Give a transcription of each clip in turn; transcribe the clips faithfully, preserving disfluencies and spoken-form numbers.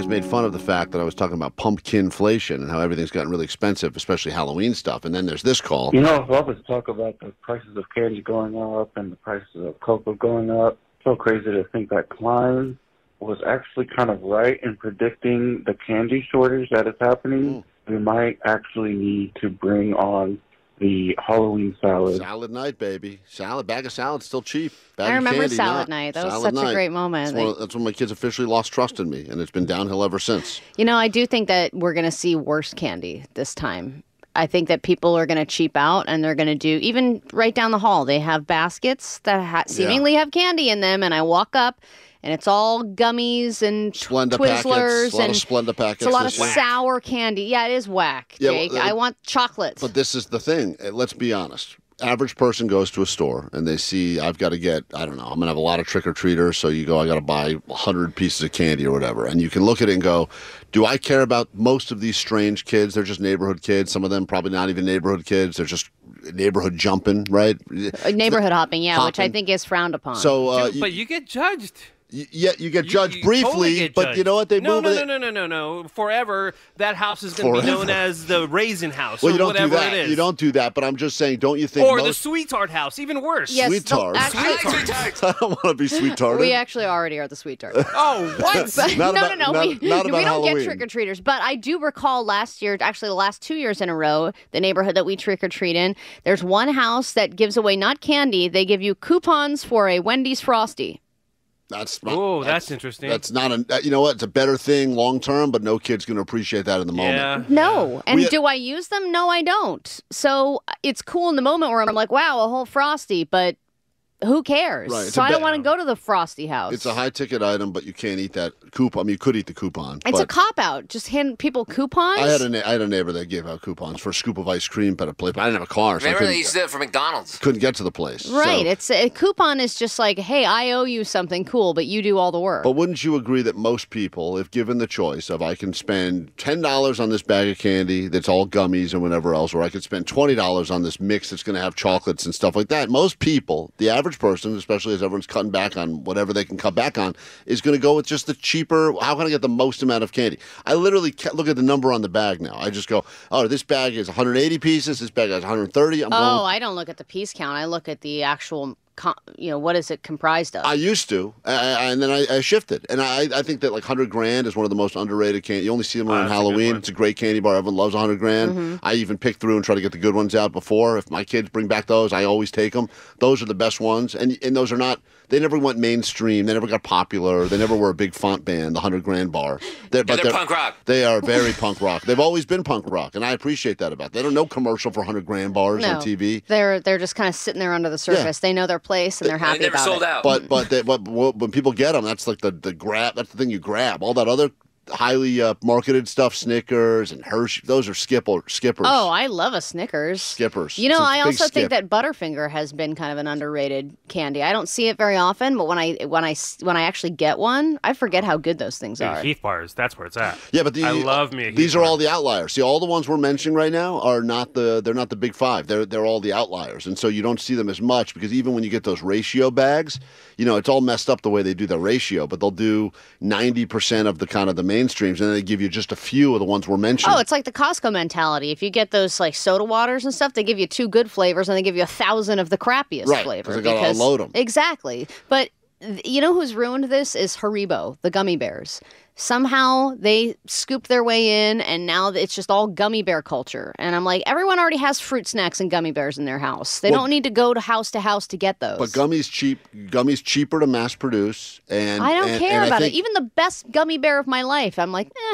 guys made fun of the fact that I was talking about pumpkinflation and how everything's gotten really expensive, especially Halloween stuff. And then there's this call. You know, all this talk about the prices of candy going up and the prices of cocoa going up. So crazy to think that Klein was actually kind of right in predicting the candy shortage that is happening. Mm. We might actually need to bring on the Halloween salad. Salad night, baby. Salad. Bag of salad's still cheap. Bag I remember candy, salad not. night. That salad was such night. a great moment. That's, one, that's when my kids officially lost trust in me, and it's been downhill ever since. You know, I do think that we're going to see worse candy this time. I think that people are going to cheap out, and they're going to do, even right down the hall, they have baskets that ha- seemingly yeah. have candy in them, and I walk up, and it's all gummies and Splenda Twizzlers. Packets, a lot and of Splenda packets. It's a lot of whack. sour candy. Yeah, it is whack, yeah, Jake. well, uh, I want chocolate. But this is the thing. Let's be honest. Average person goes to a store and they see, I've got to get, I don't know, I'm going to have a lot of trick-or-treaters, so you go, I got to buy one hundred pieces of candy or whatever. And you can look at it and go, do I care about most of these strange kids? They're just neighborhood kids. Some of them probably not even neighborhood kids. They're just neighborhood jumping, right? Neighborhood hopping, yeah, hopping. which I think is frowned upon. So, uh, Dude, but you get judged. Yeah, you get judged you, you briefly, totally get but judged. you know what? They no, move no, it. no, no, no, no, no. Forever, that house is going to be known as the Raisin House Well, or you don't whatever do that. it is. You don't do that, but I'm just saying, don't you think Or most... the Sweetheart House, even worse. Yes, Sweet tart. Actually, Sweet tart. I don't want to be sweet tarted. We actually already are the sweet tart. Oh, what? But, Not no, about- no, no, not- we, not we about don't Halloween. get trick-or-treaters. But I do recall last year, actually the last two years in a row, the neighborhood that we trick-or-treat in, there's one house that gives away not candy, they give you coupons for a Wendy's Frosty. That's not, Oh, that's, that's interesting. That's not a. You know what? It's a better thing long term, but no kid's going to appreciate that in the moment. Yeah. No. And We- do I use them? No, I don't. So it's cool in the moment where I'm like, wow, a whole Frosty, but who cares? Right, it's So a I don't bet- want to go to the Frosty house. It's a high ticket item, but you can't eat that coupon. I mean, you could eat the coupon. It's but a cop-out. Just hand people coupons? I had a na- I had a neighbor that gave out coupons for a scoop of ice cream at a place, but I didn't have a car, so I Remember couldn't, they used to do it for McDonald's. couldn't get to the place. Right. So- It's a coupon is just like, hey, I owe you something cool, but you do all the work. But wouldn't you agree that most people, if given the choice of I can spend ten dollars on this bag of candy that's all gummies and whatever else, or I could spend twenty dollars on this mix that's going to have chocolates and stuff like that, most people, the average person, especially as everyone's cutting back on whatever they can cut back on, is going to go with just the cheaper, how can I get the most amount of candy? I literally ca- look at the number on the bag now. I just go, oh, this bag is one hundred eighty pieces, this bag has one hundred thirty. I'm oh, going with- I don't look at the piece count. I look at the actual, co- you know, what is it comprised of? I used to, uh, and then I, I shifted. And I, I think that like one hundred grand is one of the most underrated candy. You only see them Oh, around that's a good Halloween. one. It's a great candy bar. Everyone loves one hundred grand. Mm-hmm. I even pick through and try to get the good ones out before. If my kids bring back those, I always take them. Those are the best ones. And and those are not, they never went mainstream. They never got popular. They never were a big font band, the one hundred grand bar. They're, Yeah, they're punk rock. They are very punk rock. They've always been punk rock, and I appreciate that about them. They don't know commercial for one hundred grand bars no. on T V. They're, they're just kind of sitting there under the surface. They know their place, and they're happy They never about sold it. out. But but, they, but when people get them, that's like the, the grab. That's the thing you grab. All that other highly uh, marketed stuff, Snickers and Hershey, those are skipper, skippers. Oh, I love a Snickers. Skippers. You know, It's a I big also think skip. that Butterfinger has been kind of an underrated candy. I don't see it very often, but when I when I when I actually get one, I forget how good those things Dude, are. Heath bars, that's where it's at. Yeah, but the, I love me a Heath these are bar. all the outliers. See, all the ones we're mentioning right now are not the they're not the big five. They're they're all the outliers, and so you don't see them as much because even when you get those ratio bags, you know, it's all messed up the way they do the ratio. But they'll do ninety percent of the kind of the mainstreams, and then they give you just a few of the ones we're mentioning. Oh, it's like the Costco mentality. If you get those like soda waters and stuff, they give you two good flavors and they give you a thousand of the crappiest Right, 'cause flavor. they gotta unload 'em. Exactly. But th- you know who's ruined this is Haribo, the gummy bears. Somehow they scooped their way in, and now it's just all gummy bear culture. And I'm like, everyone already has fruit snacks and gummy bears in their house. They Well, don't need to go to house to house to get those. but gummies cheap. Gummies cheaper to mass produce, and I don't and- care and I about think- it. Even the best gummy bear of my life, I'm like, eh.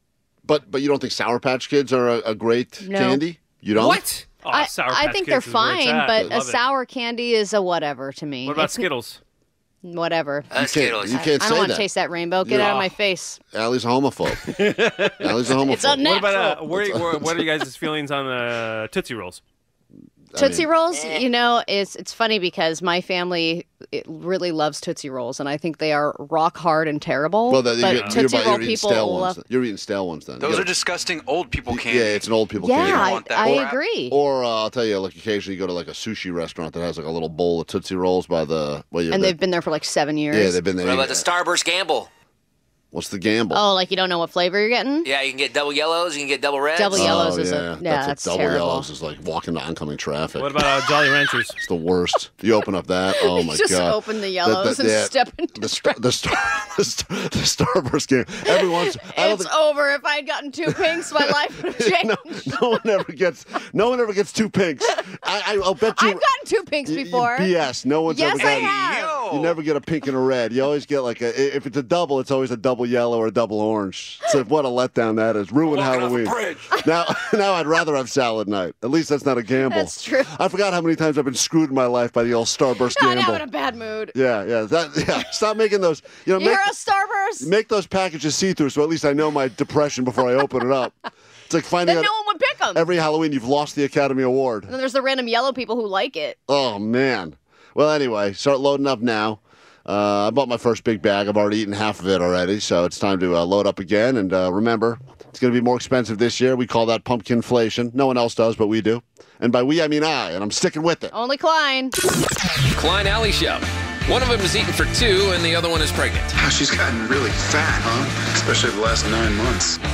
But but you don't think Sour Patch Kids are a, a great No. candy? You don't? What? Oh, I, Sour I Patch think Kids they're is where it's fine, at. but a Love it. sour candy is a whatever to me. What about It's- Skittles? Whatever. Uh, You Skittles. can't, you can't I say don't want that. to taste that rainbow. Get Yeah. out of my face. Allie's a homophobe. Allie's a homophobe. It's unnatural. What about uh, where, where, what are you guys' feelings on uh, Tootsie Rolls? Tootsie mean- Rolls, you know, it's it's funny because my family it really loves Tootsie Rolls, and I think they are rock hard and terrible. Well, then but you're, Tootsie you're, about- Roll you're eating people stale love. ones. You're eating stale ones then. Those You are gotta- disgusting old people candy. Yeah, it's an old people Yeah, candy. don't I, want that I crap. agree. Or uh, I'll tell you, like occasionally you go to like a sushi restaurant that has like a little bowl of Tootsie Rolls by the. Well, you and the, they've been there for like seven years. Yeah, they've been there. What about the Starburst Gamble? What's the gamble? Oh, like you don't know what flavor you're getting? Yeah, you can get double yellows, you can get double reds. Double yellows oh, is yeah. a yeah, that's, that's double terrible. yellows is like walking to oncoming traffic. What about uh, Jolly Ranchers? It's the worst. You open up that, oh my Just god! open the yellows and yeah, step into the star, the star, the, star, the Starburst game. Everyone's. I don't It's think, over. If I had gotten two pinks, my life would have changed. no, no one ever gets. No one ever gets two pinks. I, I, I'll bet you. I've gotten two pinks y- y- before. B S. No one's Yes, ever I gotten. have. You never get a pink and a red. You always get like a. If it's a double, it's always a double yellow or a double orange. So what a letdown that is. Ruin Walking off a Halloween. bridge. Now, now I'd rather have salad night. At least that's not a gamble. That's true. I forgot how many times I've been screwed in my life by the old Starburst I'm gamble. having a bad mood. Yeah, yeah, that. Yeah. Stop making those. You know, You make, hear a Starburst? make those packages see through, so at least I know my depression before I open it up. It's like finding Then out no one would pick them. every Halloween you've lost the Academy Award. And then there's the random yellow people who like it. Oh man. Well, anyway, start loading up now. Uh, I bought my first big bag. I've already eaten half of it already, so it's time to uh, load up again. And uh, remember, it's going to be more expensive this year. We call that pumpkinflation. No one else does, but we do. And by we, I mean I, and I'm sticking with it. Only Klein. Klein Alley Show. One of them is eating for two, and the other one is pregnant. She's gotten really fat, huh? Especially the last nine months.